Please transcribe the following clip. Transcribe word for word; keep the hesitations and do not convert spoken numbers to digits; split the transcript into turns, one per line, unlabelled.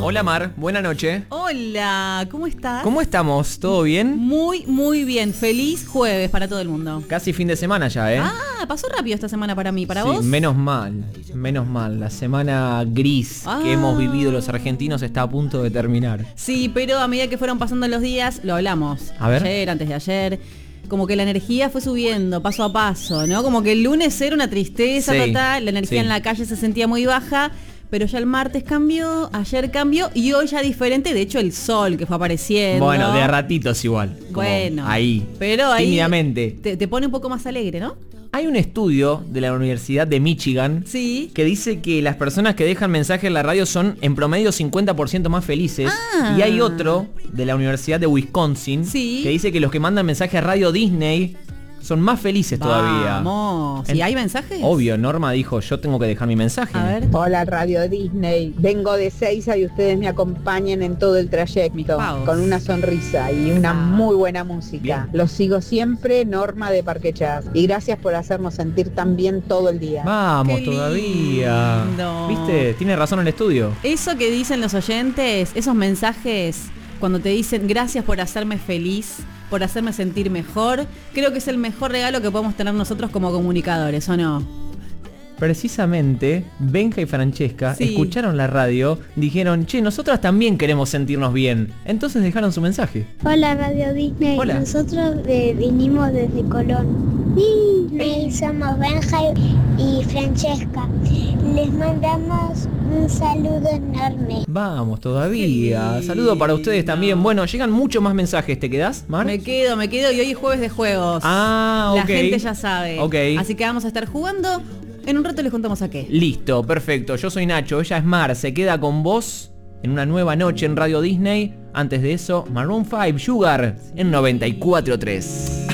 Hola Mar, buena noche.
Hola, ¿cómo estás?
¿Cómo estamos? ¿Todo bien?
Muy, muy bien. Feliz jueves para todo el mundo.
Casi fin de semana ya, ¿eh?
Ah, pasó rápido esta semana para mí, ¿para
sí,
vos?
menos mal, menos mal. La semana gris
Ah.
que hemos vivido los argentinos está a punto de terminar.
Sí, pero a medida que fueron pasando los días, lo hablamos.
A ver.
Ayer, antes de ayer. Como que la energía fue subiendo paso a paso, ¿no? Como que el lunes era una tristeza
Sí,
total, la energía
sí.
en la calle se sentía muy baja, pero ya el martes cambió, ayer cambió y hoy ya diferente, de hecho el sol que fue apareciendo.
Bueno, de a ratitos igual. como
Bueno,
ahí.
pero ahí
tímidamente.
te, te pone un poco más alegre, ¿no?
Hay un estudio de la Universidad de Michigan
Sí.
que dice que las personas que dejan mensaje en la radio son en promedio cincuenta por ciento más felices.
Ah.
Y hay otro de la Universidad de Wisconsin
Sí.
que dice que los que mandan mensaje a Radio Disney son más felices todavía.
Vamos.
En-
¿Y hay mensajes?
Obvio, Norma dijo, yo tengo que dejar mi mensaje.
A ver.
Hola Radio Disney, vengo de Seiza y ustedes me acompañan en todo el
Mis
trayecto
pavos.
con una sonrisa y una
Ah.
muy buena música.
Bien.
Los sigo siempre, Norma de Parque Chas, y gracias por hacernos sentir tan bien todo el día.
Vamos
Qué
todavía.
lindo.
¿Viste? Tiene razón el estudio.
Eso que dicen los oyentes, esos mensajes, cuando te dicen gracias por hacerme feliz, por hacerme sentir mejor, creo que es el mejor regalo que podemos tener nosotros como comunicadores, ¿o no?
Precisamente, Benja y Francesca
Sí.
escucharon la radio, dijeron, che, nosotras también queremos sentirnos bien. Entonces dejaron su mensaje.
Hola Radio Disney,
Hola.
nosotros eh, vinimos desde Colón. Y somos Benja y Francesca. Les mandamos un saludo enorme.
Vamos todavía.
Qué
Saludo para ustedes
lindo.
también. Bueno, llegan muchos más mensajes. ¿Te quedás, Mar?
Me quedo, me quedo y hoy es jueves de juegos.
Ah,
La
ok.
gente ya sabe.
Ok.
Así que vamos a estar jugando. En un rato les contamos a qué.
Listo, perfecto. Yo soy Nacho, ella es Mar. Se queda con vos en una nueva noche en Radio Disney. Antes de eso, Maroon cinco, Sugar, en noventa y cuatro punto tres.